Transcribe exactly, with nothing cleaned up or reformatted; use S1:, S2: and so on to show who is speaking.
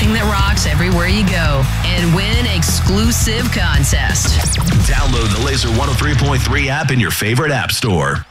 S1: Everything that rocks everywhere you go. And win exclusive contest.
S2: Download the Laser one oh three point three app in your favorite app store.